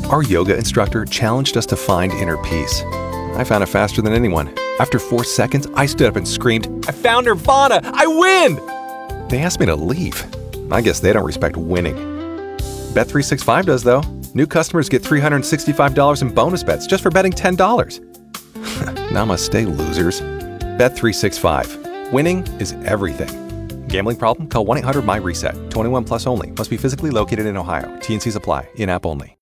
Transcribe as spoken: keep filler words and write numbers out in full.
Our yoga instructor challenged us to find inner peace. I found it faster than anyone. After four seconds, I stood up and screamed, "I found Nirvana! I win!" They asked me to leave. I guess they don't respect winning. Bet three sixty-five does, though. New customers get three hundred sixty-five dollars in bonus bets just for betting ten dollars. Namaste, losers. Bet three sixty-five. Winning is everything. Gambling problem? Call one eight hundred M Y RESET. twenty-one plus only. Must be physically located in Ohio. T and Cs apply. In-app only.